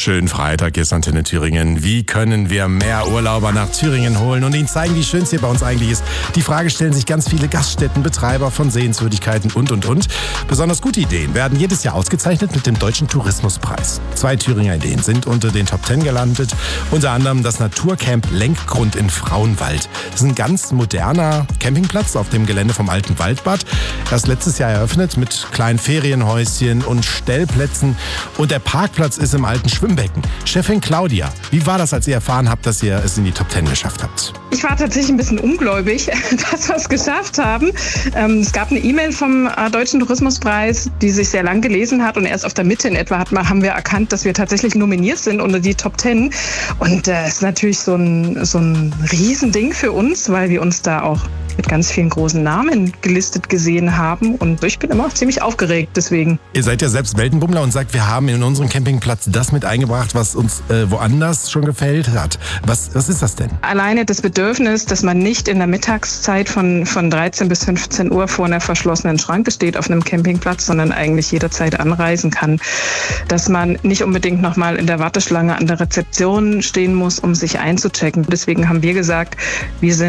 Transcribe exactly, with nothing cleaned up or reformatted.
Schönen Freitag, hier ist Antenne Thüringen. Wie können wir mehr Urlauber nach Thüringen holen und ihnen zeigen, wie schön es hier bei uns eigentlich ist? Die Frage stellen sich ganz viele Gaststätten, Betreiber von Sehenswürdigkeiten und, und, und. Besonders gute Ideen werden jedes Jahr ausgezeichnet mit dem Deutschen Tourismuspreis. Zwei Thüringer Ideen sind unter den Top Ten gelandet. Unter anderem das Naturcamp Lenkgrund in Frauenwald. Das ist ein ganz moderner Campingplatz auf dem Gelände vom Alten Waldbad. Erst letztes Jahr eröffnet mit kleinen Ferienhäuschen und Stellplätzen. Und der Parkplatz ist im alten Schwimmbecken. Chefin Claudia, wie war das, als ihr erfahren habt, dass ihr es in die Top Ten geschafft habt? Ich war tatsächlich ein bisschen ungläubig, dass wir es geschafft haben. Ähm, es gab eine E-Mail vom äh, Deutschen Tourismuspreis, die sich sehr lang gelesen hat, und erst auf der Mitte in etwa hat, haben wir erkannt, dass wir tatsächlich nominiert sind unter die Top Ten. Und es äh, ist natürlich so ein, so ein Riesending für uns, weil wir uns da auch mit ganz vielen großen Namen gelistet gesehen haben. Und ich bin immer ziemlich aufgeregt deswegen. Ihr seid ja selbst Weltenbummler und sagt, wir haben in unserem Campingplatz das mit eingebracht, was uns äh, woanders schon gefällt hat. Was, was ist das denn? Alleine das Bedürfnis, dass man nicht in der Mittagszeit von, von dreizehn bis fünfzehn Uhr vor einer verschlossenen Schranke steht auf einem Campingplatz, sondern eigentlich jederzeit anreisen kann. Dass man nicht unbedingt nochmal in der Warteschlange an der Rezeption stehen muss, um sich einzuchecken. Deswegen haben wir gesagt, wir sind